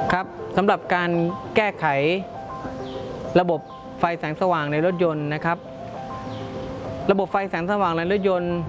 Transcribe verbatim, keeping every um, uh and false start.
ครับสำหรับการแก้ไขระบบไฟแสงสว่างในรถยนต์นะครับระบบไฟแสงสว่างในรถยนต์